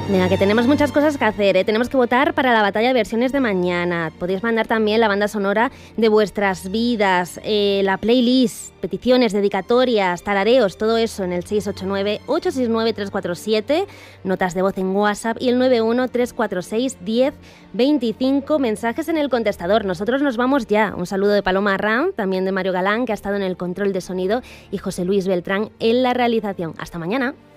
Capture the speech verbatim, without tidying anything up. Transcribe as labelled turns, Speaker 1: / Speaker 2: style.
Speaker 1: Venga, que tenemos muchas cosas que hacer, ¿eh? Tenemos que votar para la batalla de versiones de mañana. Podéis mandar también la banda sonora de vuestras vidas, eh, la playlist, peticiones, dedicatorias, tarareos, todo eso en el seis ocho nueve, ocho seis nueve, tres cuatro siete, notas de voz en WhatsApp y el nueve uno, tres cuatro seis, diez, veinticinco, mensajes en el contestador. Nosotros nos vamos ya. Un saludo de Paloma Arran, también de Mario Galán, que ha estado en el control de sonido, y José Luis Beltrán en la realización. Hasta mañana.